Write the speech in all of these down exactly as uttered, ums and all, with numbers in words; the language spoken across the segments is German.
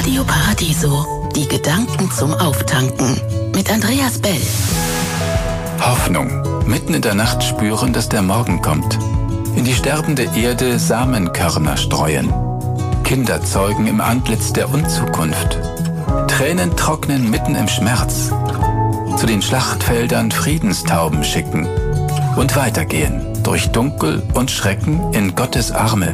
Radio Paradiso. Die Gedanken zum Auftanken. Mit Andreas Bell. Hoffnung. Mitten in der Nacht spüren, dass der Morgen kommt. In die sterbende Erde Samenkörner streuen. Kinder zeugen im Antlitz der Unzukunft. Tränen trocknen mitten im Schmerz. Zu den Schlachtfeldern Friedenstauben schicken. Und weitergehen durch Dunkel und Schrecken in Gottes Arme.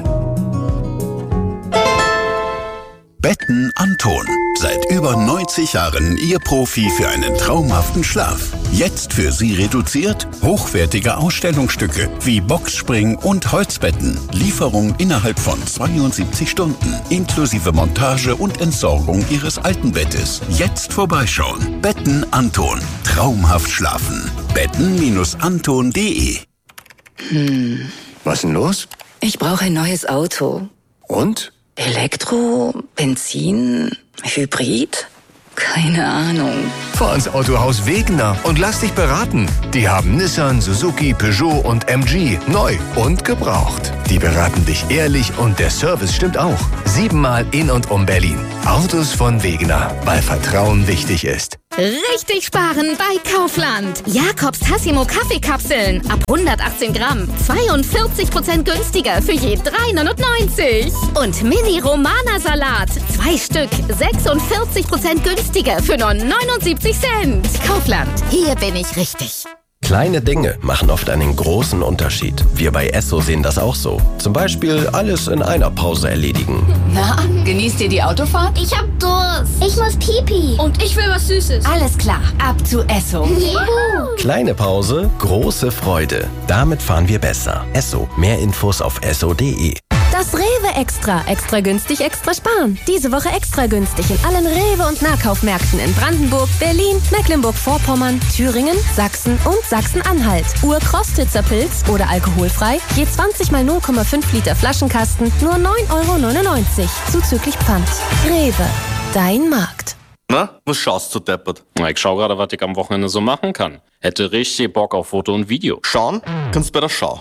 Betten Anton. Seit über neunzig Jahren Ihr Profi für einen traumhaften Schlaf. Jetzt für Sie reduziert hochwertige Ausstellungsstücke wie Boxspring und Holzbetten. Lieferung innerhalb von zweiundsiebzig Stunden. Inklusive Montage und Entsorgung Ihres alten Bettes. Jetzt vorbeischauen. Betten Anton. Traumhaft schlafen. betten Anton punkt de. Hm. Was denn los? Ich brauche ein neues Auto. Und? Elektro, Benzin, Hybrid? Keine Ahnung. Fahr ins Autohaus Wegener und lass dich beraten. Die haben Nissan, Suzuki, Peugeot und M G. Neu und gebraucht. Die beraten dich ehrlich und der Service stimmt auch. Siebenmal in und um Berlin. Autos von Wegener, weil Vertrauen wichtig ist. Richtig sparen bei Kaufland. Jakobs Tassimo Kaffeekapseln ab hundertachtzehn Gramm. zweiundvierzig Prozent günstiger für je drei neunundneunzig. Und Mini Romana Salat. Zwei Stück. sechsundvierzig Prozent günstiger für nur neunundsiebzig Cent. Kaufland. Hier bin ich richtig. Kleine Dinge machen oft einen großen Unterschied. Wir bei Esso sehen das auch so. Zum Beispiel alles in einer Pause erledigen. Na, genießt ihr die Autofahrt? Ich hab Durst. Ich muss Pipi. Und ich will was Süßes. Alles klar, ab zu Esso. Juhu. Kleine Pause, große Freude. Damit fahren wir besser. Esso. Mehr Infos auf esso punkt de. Das Rewe Extra. Extra günstig, extra sparen. Diese Woche extra günstig in allen Rewe- und Nahkaufmärkten in Brandenburg, Berlin, Mecklenburg-Vorpommern, Thüringen, Sachsen und Sachsen-Anhalt. Ur-Krostitzer Pilz oder alkoholfrei. Je zwanzig mal null Komma fünf Liter Flaschenkasten. Nur neun Euro neunundneunzig. Zuzüglich Pfand. Rewe. Dein Markt. Na, was schaust du deppert? Na, ich schau gerade, was ich am Wochenende so machen kann. Hätte richtig Bock auf Foto und Video. Schauen? Kannst bei der Schau.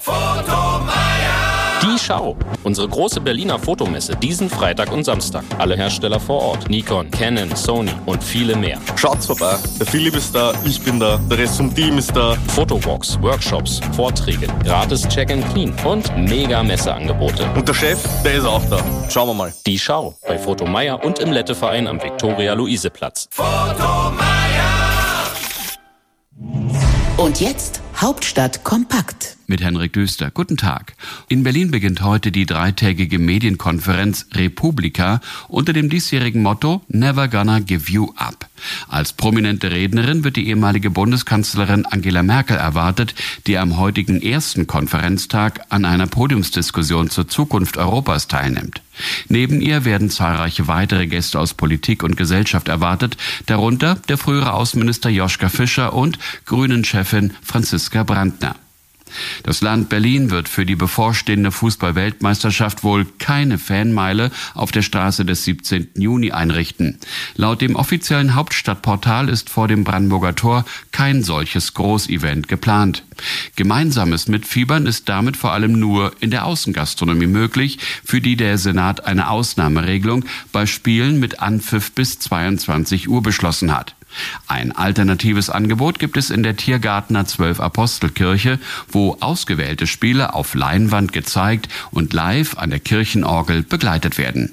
Die Schau. Unsere große Berliner Fotomesse diesen Freitag und Samstag. Alle Hersteller vor Ort. Nikon, Canon, Sony und viele mehr. Schaut's vorbei. Der Philipp ist da, ich bin da, der Rest vom Team ist da. Fotowalks, Workshops, Vorträge, gratis Check and Clean und mega Messeangebote. Und der Chef, der ist auch da. Schauen wir mal. Die Schau. Bei Foto Meier und im Letteverein am Viktoria-Luise-Platz. Foto Meier! Und jetzt Hauptstadt kompakt. Mit Henrik Düster. Guten Tag. In Berlin beginnt heute die dreitägige Medienkonferenz Republika unter dem diesjährigen Motto Never Gonna Give You Up. Als prominente Rednerin wird die ehemalige Bundeskanzlerin Angela Merkel erwartet, die am heutigen ersten Konferenztag an einer Podiumsdiskussion zur Zukunft Europas teilnimmt. Neben ihr werden zahlreiche weitere Gäste aus Politik und Gesellschaft erwartet, darunter der frühere Außenminister Joschka Fischer und Grünen-Chefin Franziska Brandner. Das Land Berlin wird für die bevorstehende Fußball-Weltmeisterschaft wohl keine Fanmeile auf der Straße des siebzehnten Juni einrichten. Laut dem offiziellen Hauptstadtportal ist vor dem Brandenburger Tor kein solches Großevent geplant. Gemeinsames Mitfiebern ist damit vor allem nur in der Außengastronomie möglich, für die der Senat eine Ausnahmeregelung bei Spielen mit Anpfiff bis zweiundzwanzig Uhr beschlossen hat. Ein alternatives Angebot gibt es in der Tiergartner Zwölf-Apostel-Kirche, wo ausgewählte Spiele auf Leinwand gezeigt und live an der Kirchenorgel begleitet werden.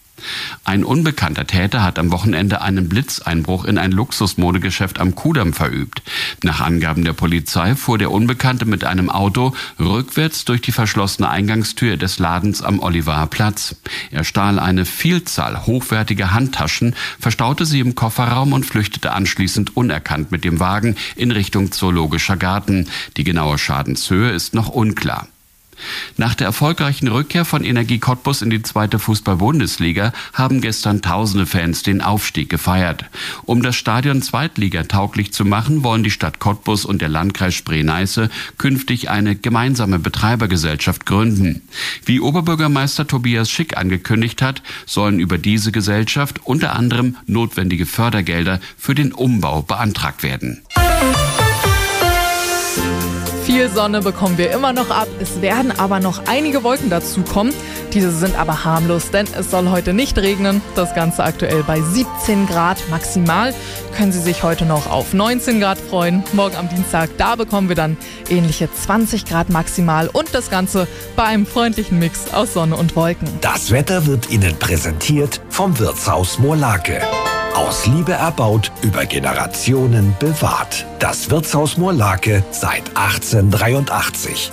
Ein unbekannter Täter hat am Wochenende einen Blitzeinbruch in ein Luxusmodegeschäft am Kudamm verübt. Nach Angaben der Polizei fuhr der Unbekannte mit einem Auto rückwärts durch die verschlossene Eingangstür des Ladens am Olivaer Platz. Er stahl eine Vielzahl hochwertiger Handtaschen, verstaute sie im Kofferraum und flüchtete anschließend unerkannt mit dem Wagen in Richtung Zoologischer Garten. Die genaue Schadenshöhe ist noch unklar. Nach der erfolgreichen Rückkehr von Energie Cottbus in die zweite Fußball-Bundesliga haben gestern tausende Fans den Aufstieg gefeiert. Um das Stadion zweitligatauglich zu machen, wollen die Stadt Cottbus und der Landkreis Spree-Neiße künftig eine gemeinsame Betreibergesellschaft gründen. Wie Oberbürgermeister Tobias Schick angekündigt hat, sollen über diese Gesellschaft unter anderem notwendige Fördergelder für den Umbau beantragt werden. Viel Sonne bekommen wir immer noch ab. Es werden aber noch einige Wolken dazukommen. Diese sind aber harmlos, denn es soll heute nicht regnen. Das Ganze aktuell bei siebzehn Grad maximal. Können Sie sich heute noch auf neunzehn Grad freuen. Morgen am Dienstag, da bekommen wir dann ähnliche zwanzig Grad maximal. Und das Ganze bei einem freundlichen Mix aus Sonne und Wolken. Das Wetter wird Ihnen präsentiert vom Wirtshaus Moorlake. Aus Liebe erbaut, über Generationen bewahrt. Das Wirtshaus Moorlake seit achtzehnhundertdreiundachtzig.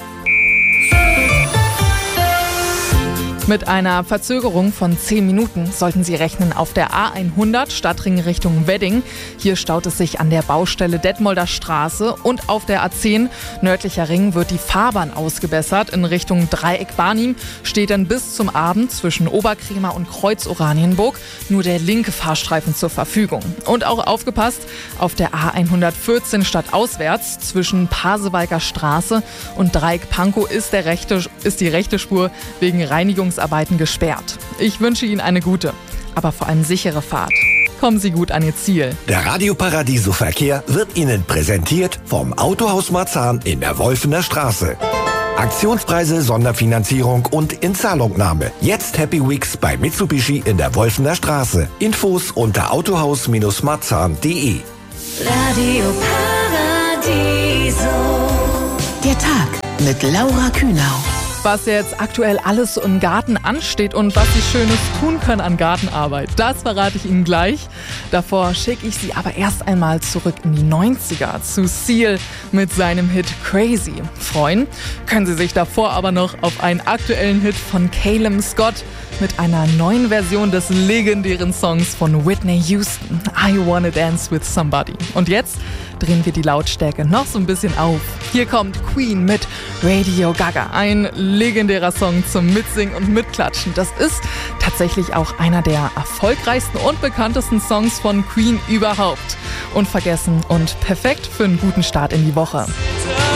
Mit einer Verzögerung von zehn Minuten sollten Sie rechnen auf der A hundert Stadtring Richtung Wedding. Hier staut es sich an der Baustelle Detmolder Straße und auf der A zehn nördlicher Ring wird die Fahrbahn ausgebessert. In Richtung Dreieck Barnim steht dann bis zum Abend zwischen Oberkremer und Kreuz Oranienburg nur der linke Fahrstreifen zur Verfügung. Und auch aufgepasst, auf der A hundertvierzehn stadtauswärts zwischen Pasewalker Straße und Dreieck Pankow ist, der rechte, ist die rechte Spur wegen Reinigungs Arbeiten gesperrt. Ich wünsche Ihnen eine gute, aber vor allem sichere Fahrt. Kommen Sie gut an Ihr Ziel. Der Radio Paradiso Verkehr wird Ihnen präsentiert vom Autohaus Marzahn in der Wolfener Straße. Aktionspreise, Sonderfinanzierung und Inzahlungnahme. Jetzt Happy Weeks bei Mitsubishi in der Wolfener Straße. Infos unter autohaus marzahn punkt de. Radio Paradiso. Der Tag mit Laura Kühnau. Was jetzt aktuell alles im Garten ansteht und was Sie Schönes tun können an Gartenarbeit, das verrate ich Ihnen gleich. Davor schicke ich Sie aber erst einmal zurück in die neunziger zu Seal mit seinem Hit Crazy. Freuen können Sie sich davor aber noch auf einen aktuellen Hit von Calum Scott mit einer neuen Version des legendären Songs von Whitney Houston, I Wanna Dance With Somebody. Und jetzt drehen wir die Lautstärke noch so ein bisschen auf. Hier kommt Queen mit Radio Gaga, ein legendärer Song zum Mitsingen und Mitklatschen. Das ist tatsächlich auch einer der erfolgreichsten und bekanntesten Songs von Queen überhaupt. Unvergessen und perfekt für einen guten Start in die Woche.